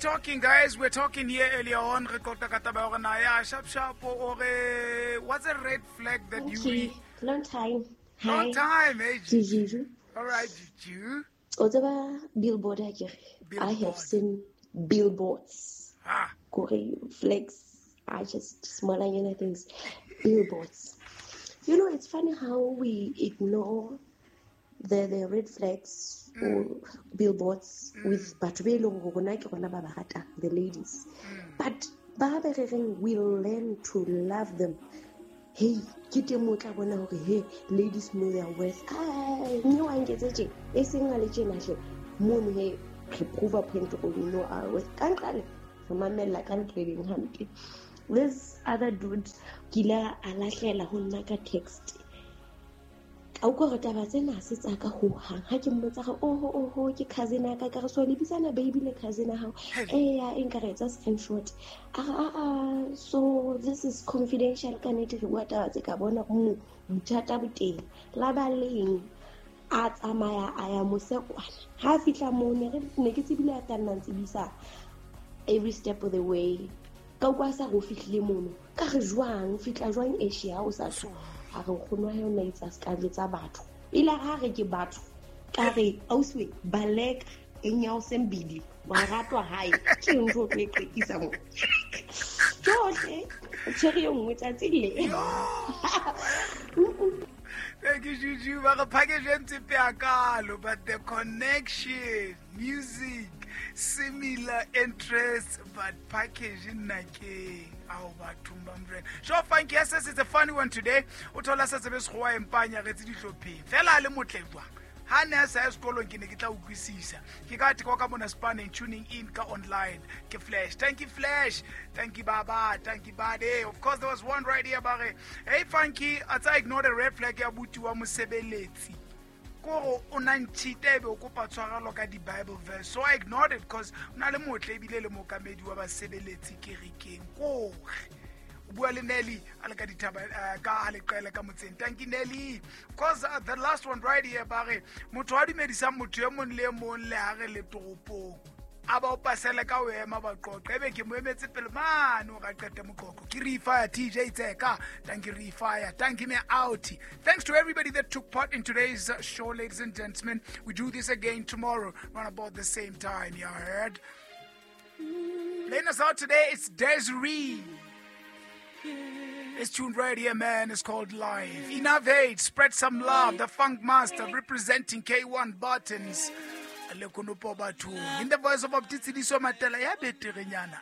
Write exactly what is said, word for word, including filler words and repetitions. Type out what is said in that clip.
talking, guys. We're talking here earlier on. Sharp, sharp, or what's a red flag that okay. you read? Long time. Long Hi. time, eh? Juju. All right, Juju. Whatever billboard I get, I have seen billboards. Ah. Flex. I just smaller things. Billboards. You know, it's funny how we ignore the the red flags mm. or billboards mm. with Batubelo the ladies. Mm. But Barbara will learn to love them. Hey, get your mother hey, ladies know their worth. Ah, no one gets it. A single generation. Moon hey, prove a point to you know our worth. Can't call it. Some men like I'm trading huntly. This other dude, Gila Alashela, who naga text. Auko taba tsena se tsa ka ho hang ha ke mmotsa ga oh oh oh ke cousin ka ka so lebisana baby le cousin ha eh ya inkare tsa screenshot ah ah so this is confidential ka nete re bua taba tse ka bona mo mthata boteng la baleng a tsamaya a ya mosekwana ha fitla mo ne re ne ke tsebile a tana ntsibisa every step of the way ka kwa sa go fitlile mono ka re jwang fitla jwang Asia o sa tsho a re khonwa he ona itsa ska letsa batho ila ha re ke batho ka re auswe balek enyao sembili ba ratwa hae ke ntho tlo ekisa mo tsohle tsheri yo ngwe tsa tsile Thank you, Juju. But the connection, music, similar interests, but packaging like our Batumba. Sure, fine. Yes, it's a funny one today. Utola sa sebes go wa empanya re tsi dihlophe. Fela le motlebwa. Hana sa sekolong ke ne ke tla ukwisisa. Ke ka tiko ka bona spanning tuning in ka online. Ke Flash. Thank you Flash. Thank you Baba. Thank you Bade. Of course there was one right here about it. Hey Funky, I ignore the red flag ya buti wa mosebeletsi. Ko o nantshite be o kopa tshwaralo ka di Bible verse. So I ignored it because una le motle ebile le mokamedi wa basebeletsi kerekeng. Ko Nelly, thank you, Nelly. Because uh, the last one right here, Barry, Mutuadi made some Mutuamon Lemon Lare Letopo. About Paselaka, about Cock, Rebecca, man, or I got them cock. Refire, T J Teka, thank you, Refire, thank you, me out. Thanks to everybody that took part in today's uh, show, ladies and gentlemen. We do this again tomorrow, around about the same time. You heard? Playing us out today, it's Desiree. This tune right here, man, is called Live. Innovate, spread some love. The Funk Master representing K one Buttons. In the voice of Abtitsiliso Matela, ya beterenyana.